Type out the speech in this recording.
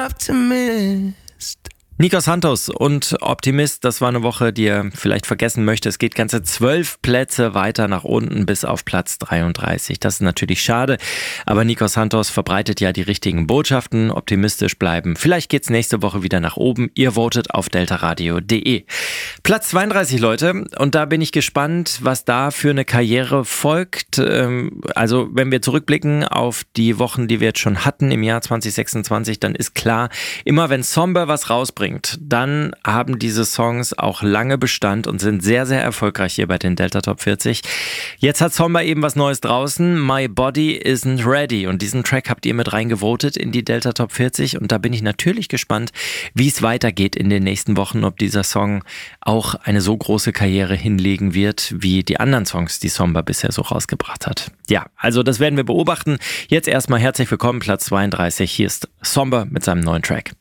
Optimist. Nico Santos und Optimist, das war eine Woche, die ihr vielleicht vergessen möchte. Es geht ganze 12 Plätze weiter nach unten bis auf Platz 33. Das ist natürlich schade, aber Nico Santos verbreitet ja die richtigen Botschaften. Optimistisch bleiben. Vielleicht geht's nächste Woche wieder nach oben. Ihr votet auf deltaradio.de. Platz 32, Leute. Und da bin ich gespannt, was da für eine Karriere folgt. Also wenn wir zurückblicken auf die Wochen, die wir jetzt schon hatten im Jahr 2026, dann ist klar, immer wenn Somber was rausbringt, dann haben diese Songs auch lange Bestand und sind sehr, sehr erfolgreich hier bei den Delta Top 40. Jetzt hat Somber eben was Neues draußen, My Body Isn't Ready, und diesen Track habt ihr mit reingevotet in die Delta Top 40 und da bin ich natürlich gespannt, wie es weitergeht in den nächsten Wochen, ob dieser Song auch eine so große Karriere hinlegen wird, wie die anderen Songs, die Somber bisher so rausgebracht hat. Ja, also das werden wir beobachten. Jetzt erstmal herzlich willkommen, Platz 32, hier ist Somber mit seinem neuen Track.